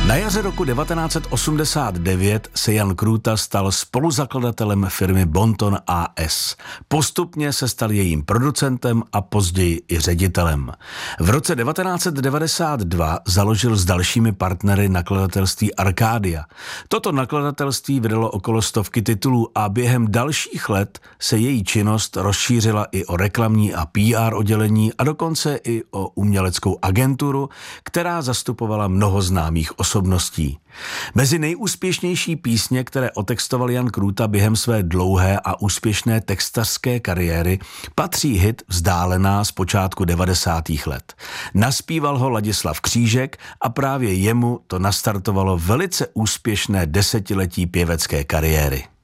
Na jaře roku 1989 se Jan Krůta stal spoluzakladatelem firmy Bon-Ton A.S. Postupně se stal jejím producentem a později i ředitelem. V roce 1992 založil s dalšími partnery nakladatelství Arcadia. Toto nakladatelství vydalo okolo 100 titulů a během dalších let se její činnost rozšířila i o reklamní a PR oddělení a dokonce i o uměleckou agenturu, která zastupovala mnoho známých osobností. Mezi nejúspěšnější písně, které otextoval Jan Krůta během své dlouhé a úspěšné textařské kariéry, patří hit Vzdálená z počátku 90. let. Naspíval ho Ladislav Křížek a právě jemu to nastartovalo velice úspěšné desetiletí pěvecké kariéry.